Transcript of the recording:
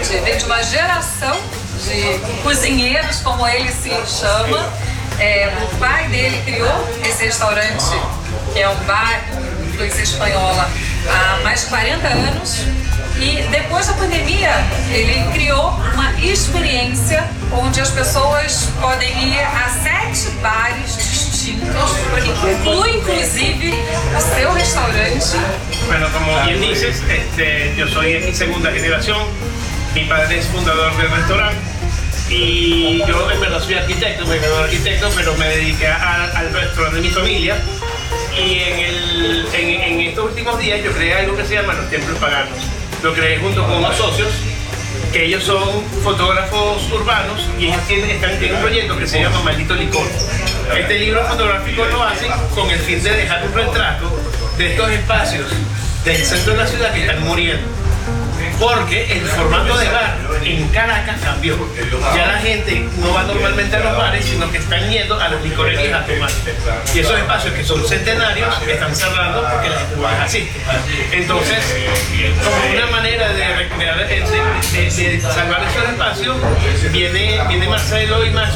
Jorge vem de uma geração de cozinheiros, como ele se chama. O pai dele criou esse restaurante, que é um bar com influência espanhola, há mais de 40 anos. E depois da pandemia, ele criou uma experiência onde as pessoas podem ir a 7 bares distintos, que inclui inclusive o seu restaurante. Bueno, como bien dices, yo soy mi segunda generación, mi padre es fundador del restaurante y yo en verdad soy arquitecto, me gradué de arquitecto, pero me dediqué al restaurante de mi familia. Y en estos últimos días yo creé algo que se llama Los Templos Paganos. Lo creé junto con unos socios, que ellos son fotógrafos urbanos y ellos tienen un proyecto que se llama Maldito Licor. Este libro fotográfico lo hacen con el fin de dejar un retrato de estos espacios del centro de la ciudad que están muriendo. Porque el formato de bar en Caracas cambió. Ya la gente no va normalmente a los bares, sino que están yendo a las licorerías a tomar. Y esos espacios que son centenarios están cerrando porque la gente no les asiste. Entonces, como una manera de recrear, de salvar esos espacios, viene Marcelo y Max